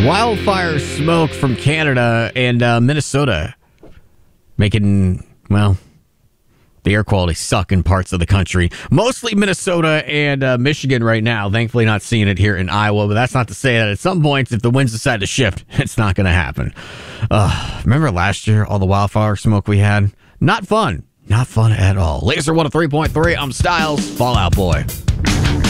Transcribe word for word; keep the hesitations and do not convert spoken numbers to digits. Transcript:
Wildfire smoke from Canada and uh, Minnesota making, well, the air quality suck in parts of the country. Mostly Minnesota and uh, Michigan right now. Thankfully not seeing it here in Iowa, but that's not to say that at some point, if the winds decide to shift, it's not going to happen. Uh, remember last year, all the wildfire smoke we had? Not fun. Not fun at all. Laser one oh three point three, I'm Styles, Fall Out Boy.